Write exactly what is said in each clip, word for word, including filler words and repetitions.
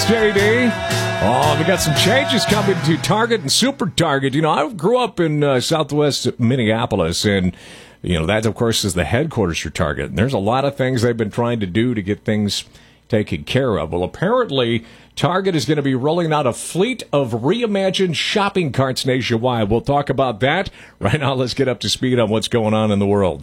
J D. Oh, we got some changes coming to Target and Super Target. You know, I grew up in uh, southwest Minneapolis, and, you know, that, of course, is the headquarters for Target. And there's a lot of things they've been trying to do to get things taken care of. Well, apparently, Target is going to be rolling out a fleet of reimagined shopping carts nationwide. We'll talk about that. Right now, let's get up to speed on what's going on in the world.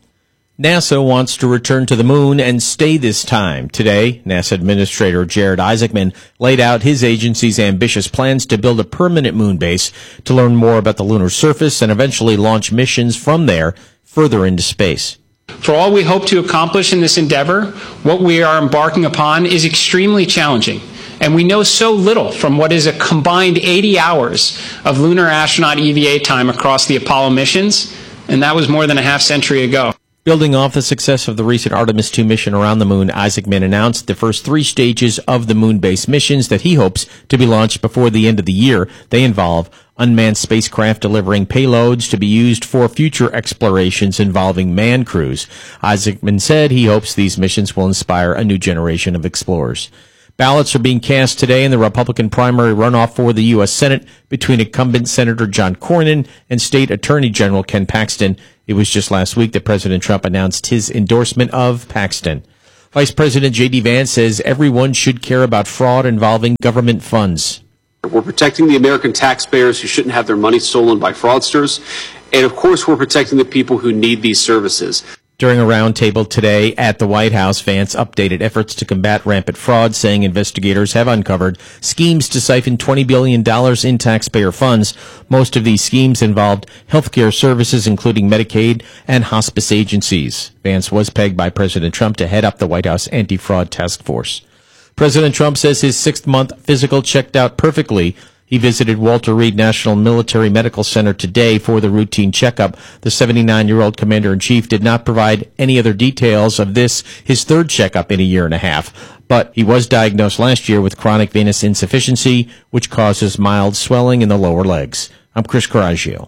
NASA wants to return to the moon and stay this time. Today, NASA Administrator Jared Isaacman laid out his agency's ambitious plans to build a permanent moon base to learn more about the lunar surface and eventually launch missions from there further into space. For all we hope to accomplish in this endeavor, what we are embarking upon is extremely challenging. And we know so little from what is a combined eighty hours of lunar astronaut E V A time across the Apollo missions, and that was more than a half century ago. Building off the success of the recent Artemis two mission around the moon, Isaacman announced the first three stages of the moon base missions that he hopes to be launched before the end of the year. They involve unmanned spacecraft delivering payloads to be used for future explorations involving manned crews. Isaacman said he hopes these missions will inspire a new generation of explorers. Ballots are being cast today in the Republican primary runoff for the U S Senate between incumbent Senator John Cornyn and State Attorney General Ken Paxton. It was just last week that President Trump announced his endorsement of Paxton. Vice President J D Vance says everyone should care about fraud involving government funds. We're protecting the American taxpayers who shouldn't have their money stolen by fraudsters. And, of course, we're protecting the people who need these services. During a roundtable today at the White House, Vance updated efforts to combat rampant fraud, saying investigators have uncovered schemes to siphon twenty billion dollars in taxpayer funds. Most of these schemes involved healthcare services, including Medicaid and hospice agencies. Vance was pegged by President Trump to head up the White House anti-fraud task force. President Trump says his sixth-month physical checked out perfectly. He visited Walter Reed National Military Medical Center today for the routine checkup. The seventy-nine-year-old commander-in-chief did not provide any other details of this, his third checkup in a year and a half. But he was diagnosed last year with chronic venous insufficiency, which causes mild swelling in the lower legs. I'm Chris Coraggio.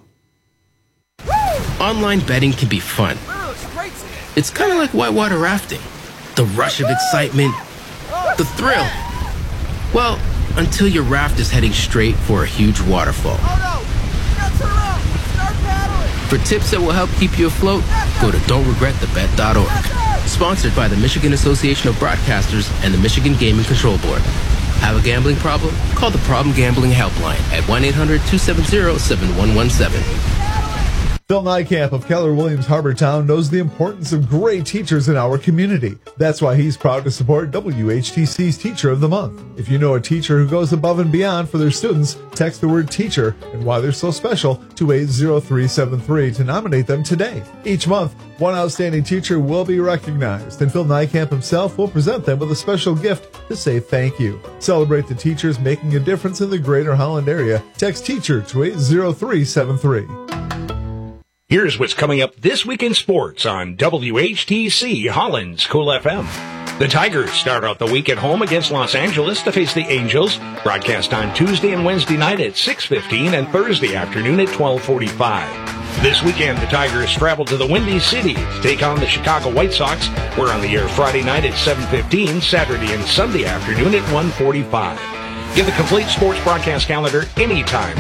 Online betting can be fun. It's kind of like whitewater rafting. The rush of excitement, the thrill. Well, until your raft is heading straight for a huge waterfall. For tips that will help keep you afloat, go to don't regret the bet dot org. Sponsored by the Michigan Association of Broadcasters and the Michigan Gaming Control Board. Have a gambling problem? Call the Problem Gambling Helpline at one eight hundred two seven zero seven one one seven. Phil Niekamp of Keller Williams Harbortown knows the importance of great teachers in our community. That's why he's proud to support W H T C's Teacher of the Month. If you know a teacher who goes above and beyond for their students, text the word teacher and why they're so special to eight zero three seven three to nominate them today. Each month, one outstanding teacher will be recognized, and Phil Niekamp himself will present them with a special gift to say thank you. Celebrate the teachers making a difference in the greater Holland area. Text teacher to eight zero three seven three. Here's what's coming up this week in sports on W H T C Holland's Cool F M. The Tigers start out the week at home against Los Angeles to face the Angels. Broadcast on Tuesday and Wednesday night at six fifteen and Thursday afternoon at twelve forty-five. This weekend, the Tigers travel to the Windy City to take on the Chicago White Sox. We're on the air Friday night at seven fifteen, Saturday and Sunday afternoon at one forty-five. Get the complete sports broadcast calendar anytime